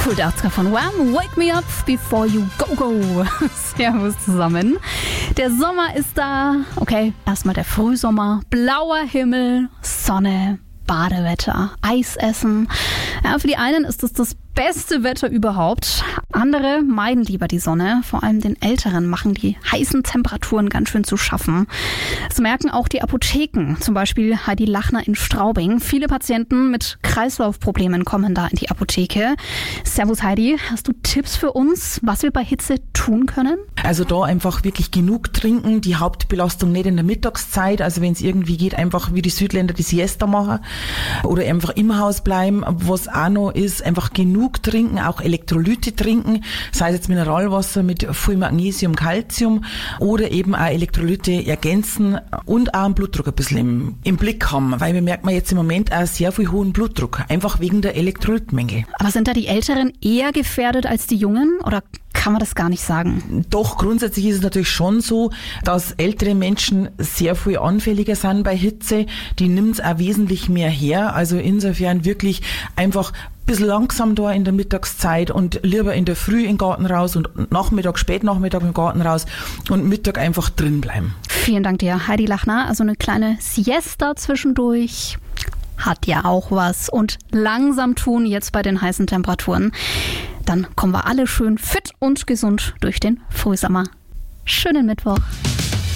Cool 80er von Wham! Wake me up before you go. Servus zusammen. Der Sommer ist da. Okay, erstmal der Frühsommer. Blauer Himmel, Sonne, Badewetter, Eis essen. Ja, für die einen ist das beste Wetter überhaupt. Andere meiden lieber die Sonne. Vor allem den Älteren machen die heißen Temperaturen ganz schön zu schaffen. Das merken auch die Apotheken. Zum Beispiel Heidi Lachner in Straubing. Viele Patienten mit Kreislaufproblemen kommen da in die Apotheke. Servus Heidi, hast du Tipps für uns, was wir bei Hitze tun können? Also da einfach wirklich genug trinken. Die Hauptbelastung nicht in der Mittagszeit. Also wenn es irgendwie geht, einfach wie die Südländer die Siesta machen. Oder einfach im Haus bleiben. Was auch noch ist, einfach genug trinken, auch Elektrolyte trinken, sei es jetzt Mineralwasser mit viel Magnesium, Calcium oder eben auch Elektrolyte ergänzen und auch einen Blutdruck ein bisschen im Blick haben, weil wir merken jetzt im Moment auch sehr viel hohen Blutdruck, einfach wegen der Elektrolytmängel. Aber sind da die Älteren eher gefährdet als die Jungen oder kann man das gar nicht sagen? Doch, grundsätzlich ist es natürlich schon so, dass ältere Menschen sehr viel anfälliger sind bei Hitze. Die nimmt es auch wesentlich mehr her. Also insofern wirklich einfach ein bisschen langsam da in der Mittagszeit und lieber in der Früh im Garten raus und Spätnachmittag im Garten raus und Mittag einfach drin bleiben. Vielen Dank dir, Heidi Lachner. Also eine kleine Siesta zwischendurch hat ja auch was. Und langsam tun jetzt bei den heißen Temperaturen. Dann kommen wir alle schön fit und gesund durch den Frühsommer. Schönen Mittwoch.